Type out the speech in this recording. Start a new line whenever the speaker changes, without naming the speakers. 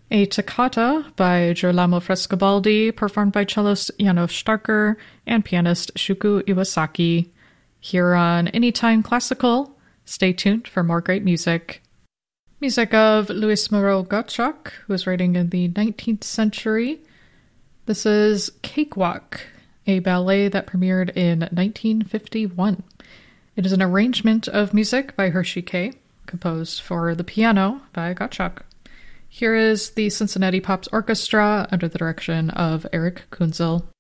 A Toccata by Girolamo Frescobaldi, performed by cellist Janos Starker and pianist Shuko Iwasaki. Here on Anytime Classical. Stay tuned for more great music. Music of Louis Moreau Gottschalk, who was writing in the 19th century. This is Cakewalk, a ballet that premiered in 1951. It is an arrangement of music by Hershey Kay, composed for the piano by Gottschalk. Here is the Cincinnati Pops Orchestra under the direction of Eric Kunzel.